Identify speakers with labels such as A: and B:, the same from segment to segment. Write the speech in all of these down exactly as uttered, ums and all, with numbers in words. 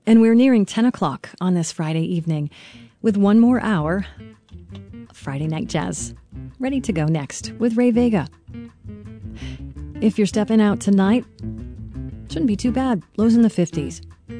A: And we're nearing ten o'clock on this Friday evening with one more hour of Friday Night Jazz. Ready to go next with Ray Vega. If you're stepping out tonight, shouldn't be too bad. Lows in the fifties.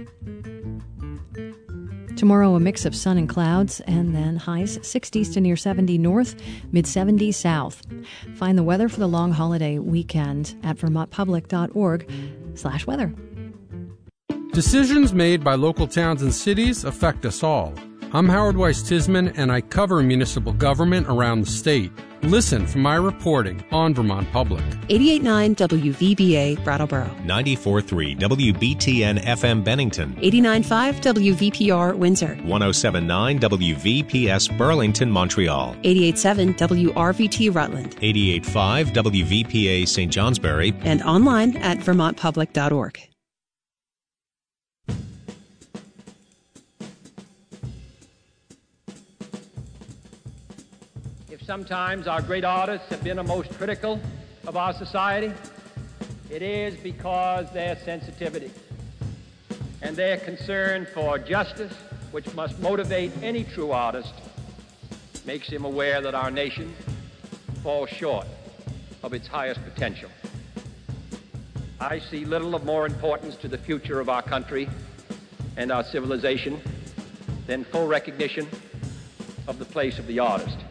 A: Tomorrow, a mix of sun and clouds, and then highs sixties to near seventy north, mid seventies south. Find the weather for the long holiday weekend at vermontpublic.org slash weather.
B: Decisions made by local towns and cities affect us all. I'm Howard Weiss-Tisman, and I cover municipal government around the state. Listen for my reporting on Vermont Public.
C: eighty-eight point nine W V B A Brattleboro.
D: ninety-four point three W B T N F M Bennington.
C: eighty-nine point five W V P R Windsor.
D: one oh seven point nine W V P S Burlington, Montreal.
C: eighty-eight point seven W R V T Rutland.
D: eighty-eight point five W V P A Saint Johnsbury.
C: And online at vermont public dot org.
E: Sometimes our great artists have been the most critical of our society. It is because their sensitivity and their concern for justice, which must motivate any true artist, makes him aware that our nation falls short of its highest potential. I see little of more importance to the future of our country and our civilization than full recognition of the place of the artist.